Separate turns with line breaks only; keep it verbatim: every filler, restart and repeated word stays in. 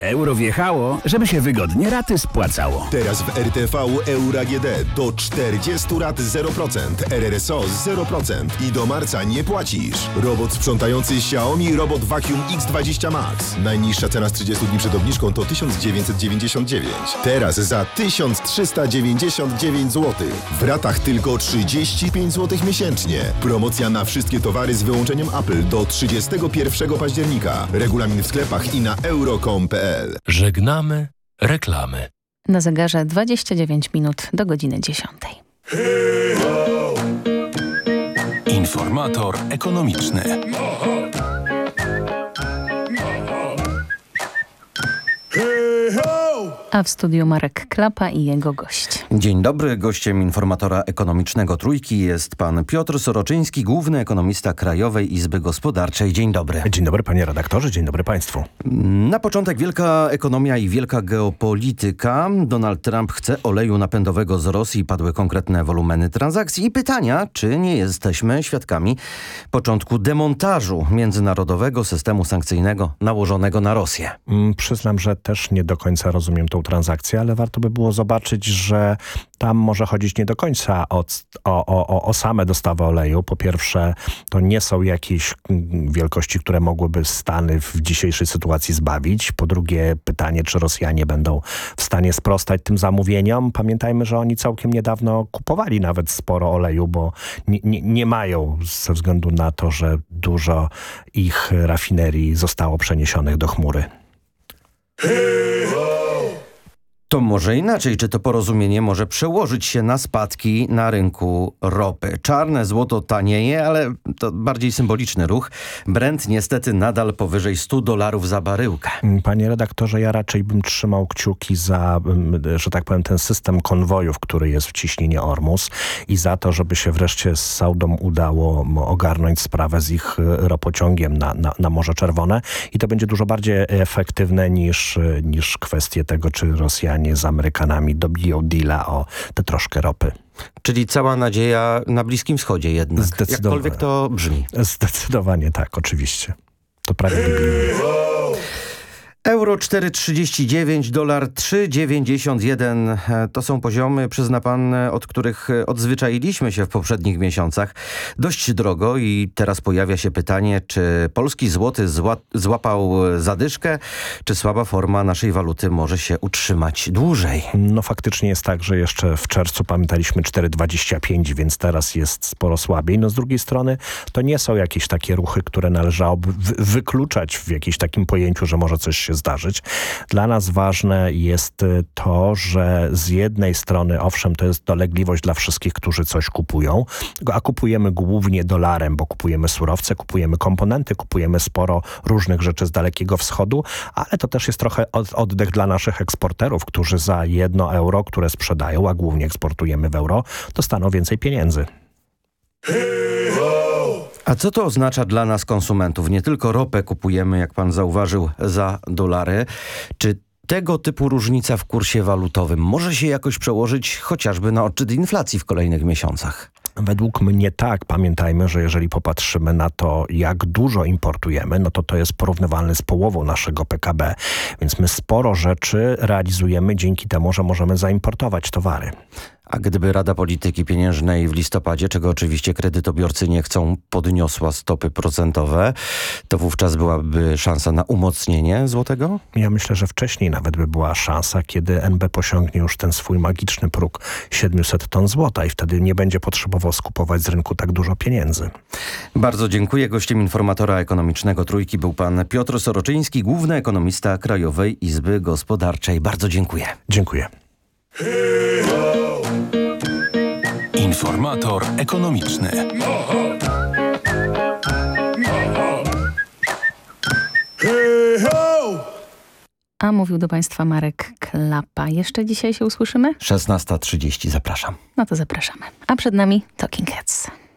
Euro wjechało, żeby się wygodnie raty spłacało.
Teraz w R T V Euro A G D do czterdziestu rat zero procent, R R S O zero procent i do marca nie płacisz. Robot sprzątający Xiaomi Robot Vacuum X dwadzieścia Max. Najniższa cena z trzydziestu dni przed obniżką to tysiąc dziewięćset dziewięćdziesiąt dziewięć. Teraz za tysiąc trzysta dziewięćdziesiąt dziewięć złotych. W ratach tylko trzydzieści pięć złotych miesięcznie. Promocja na wszystkie towary z wyłączeniem Apple do trzydziestego pierwszego października. Regulamin w sklepach i na euro kropka com kropka p l.
Żegnamy reklamy.
Na zegarze dwadzieścia dziewięć minut do godziny dziesiątej.
Informator ekonomiczny.
A w studiu Marek Klapa i jego gość.
Dzień dobry. Gościem Informatora Ekonomicznego Trójki jest pan Piotr Soroczyński, główny ekonomista Krajowej Izby Gospodarczej. Dzień dobry.
Dzień dobry panie redaktorze, dzień dobry państwu.
Na początek wielka ekonomia i wielka geopolityka. Donald Trump chce oleju napędowego z Rosji. Padły konkretne wolumeny transakcji i pytania, czy nie jesteśmy świadkami początku demontażu międzynarodowego systemu sankcyjnego nałożonego na Rosję.
Mm, przyznam, że też nie do końca rozumiem tą transakcję, ale warto by było zobaczyć, że tam może chodzić nie do końca o, o, o, o same dostawy oleju. Po pierwsze, to nie są jakieś wielkości, które mogłyby Stany w dzisiejszej sytuacji zbawić. Po drugie, pytanie, czy Rosjanie będą w stanie sprostać tym zamówieniom. Pamiętajmy, że oni całkiem niedawno kupowali nawet sporo oleju, bo nie, nie, nie mają ze względu na to, że dużo ich rafinerii zostało przeniesionych do chmury.
To może inaczej, czy to porozumienie może przełożyć się na spadki na rynku ropy? Czarne złoto tanieje, ale to bardziej symboliczny ruch. Brent niestety nadal powyżej stu dolarów za baryłkę.
Panie redaktorze, ja raczej bym trzymał kciuki za, że tak powiem, ten system konwojów, który jest w ciśnienie Ormus i za to, żeby się wreszcie z Saudą udało ogarnąć sprawę z ich ropociągiem na, na, na Morze Czerwone i to będzie dużo bardziej efektywne niż, niż kwestie tego, czy Rosjanie z Amerykanami dobiją deala o tę troszkę ropy.
Czyli cała nadzieja na Bliskim Wschodzie jednak. Jakkolwiek to brzmi.
Zdecydowanie tak, oczywiście. To prawie biblijne.
Euro cztery trzydzieści dziewięć, dolar trzy dziewięćdziesiąt jeden. To są poziomy, przyzna pan, od których odzwyczailiśmy się w poprzednich miesiącach. Dość drogo i teraz pojawia się pytanie, czy polski złoty zła, złapał zadyszkę, czy słaba forma naszej waluty może się utrzymać dłużej?
No faktycznie jest tak, że jeszcze w czerwcu pamiętaliśmy cztery dwadzieścia pięć, więc teraz jest sporo słabiej. No z drugiej strony to nie są jakieś takie ruchy, które należałoby wykluczać w jakimś takim pojęciu, że może coś się zdarzyć. Dla nas ważne jest to, że z jednej strony, owszem, to jest dolegliwość dla wszystkich, którzy coś kupują, a kupujemy głównie dolarem, bo kupujemy surowce, kupujemy komponenty, kupujemy sporo różnych rzeczy z Dalekiego Wschodu, ale to też jest trochę oddech dla naszych eksporterów, którzy za jedno euro, które sprzedają, a głównie eksportujemy w euro, dostaną więcej pieniędzy.
A co to oznacza dla nas konsumentów? Nie tylko ropę kupujemy, jak pan zauważył, za dolary. Czy tego typu różnica w kursie walutowym może się jakoś przełożyć chociażby na odczyt inflacji w kolejnych miesiącach?
Według mnie tak. Pamiętajmy, że jeżeli popatrzymy na to, jak dużo importujemy, no to to jest porównywalne z połową naszego P K B. Więc my sporo rzeczy realizujemy dzięki temu, że możemy zaimportować towary.
A gdyby Rada Polityki Pieniężnej w listopadzie, czego oczywiście kredytobiorcy nie chcą, podniosła stopy procentowe, to wówczas byłaby szansa na umocnienie złotego?
Ja myślę, że wcześniej nawet by była szansa, kiedy N B P osiągnie już ten swój magiczny próg siedemset ton złota i wtedy nie będzie potrzebował skupować z rynku tak dużo pieniędzy.
Bardzo dziękuję. Gościem Informatora Ekonomicznego Trójki był pan Piotr Soroczyński, główny ekonomista Krajowej Izby Gospodarczej. Bardzo dziękuję.
Dziękuję.
Informator ekonomiczny.
A mówił do państwa Marek Klapa. Jeszcze dzisiaj się usłyszymy?
szesnasta trzydzieści, zapraszam.
No to zapraszamy. A przed nami Talking Heads.